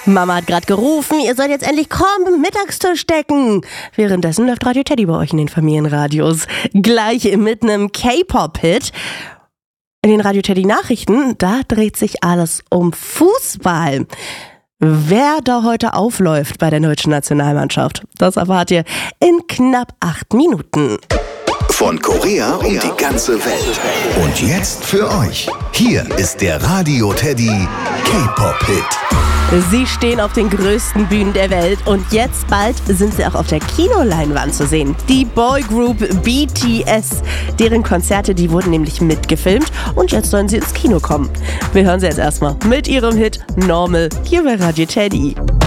Mama hat gerade gerufen, ihr sollt jetzt endlich kommen, Mittagstisch decken. Währenddessen läuft Radio Teddy bei euch in den Familienradios. Gleich mit einem K-Pop-Hit. In den Radio Teddy Nachrichten, da dreht sich alles um Fußball. Wer da heute aufläuft bei der deutschen Nationalmannschaft, das erfahrt ihr in knapp 8 Minuten. Von Korea um die ganze Welt. Und jetzt für euch. Hier ist der Radio Teddy K-Pop-Hit. Sie stehen auf den größten Bühnen der Welt und jetzt bald sind sie auch auf der Kinoleinwand zu sehen. Die Boygroup BTS. Deren Konzerte, die wurden nämlich mitgefilmt und jetzt sollen sie ins Kino kommen. Wir hören sie jetzt erstmal mit ihrem Hit Normal hier bei Radio Teddy.